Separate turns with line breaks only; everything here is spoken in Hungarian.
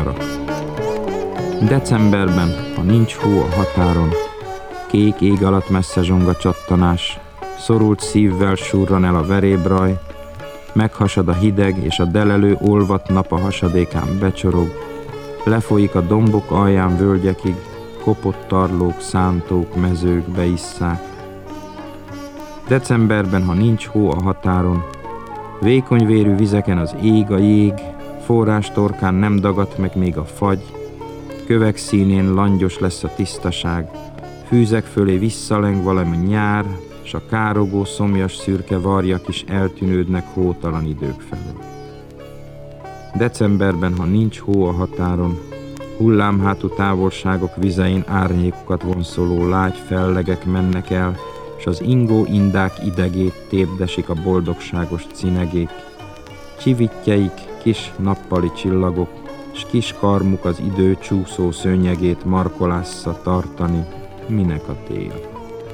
Decemberben, ha nincs hó a határon, kék ég alatt messze zsonga csattanás, szorult szívvel surran el a verébraj, meghasad a hideg, és a delelő olvadt nap a hasadékán becsorog, lefolyik a dombok alján völgyekig, kopott tarlók, szántók, mezők beisszák. Decemberben, ha nincs hó a határon, vékonyvérű vizeken az ég a jég, forrás torkán nem dagadt meg még a fagy, kövek színén langyos lesz a tisztaság, fűzek fölé visszaleng valami nyár, s a károgó, szomjas szürke varjak is eltűnődnek hótalan idők felől. Decemberben, ha nincs hó a határon, hullámhátú távolságok vizein árnyékokat vonszoló lágy fellegek mennek el, s az ingó indák idegét tépdesik a boldogságos cinegék. Csivitjeik kis nappali csillagok, s kis karmuk az idő csúszó szőnyegét markolásza tartani, minek a tél.